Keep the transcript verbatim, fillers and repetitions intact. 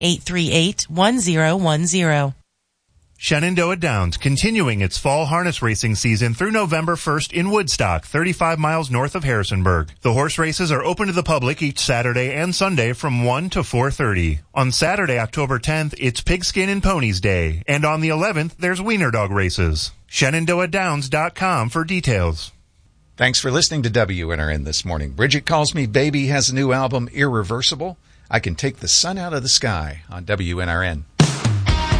eight three eight, one zero one zero. Shenandoah Downs continuing its fall harness racing season through November first in Woodstock, thirty-five miles north of Harrisonburg. The horse races are open to the public each Saturday and Sunday from one to four thirty. On Saturday, October tenth, it's Pigskin and Ponies Day, and on the eleventh, there's Wiener Dog races. Shenandoah Downs dot com for details. Thanks for listening to W N R N this morning. Bridget Calls Me Baby has a new album, Irreversible. I Can Take the Sun Out of the Sky on W N R N.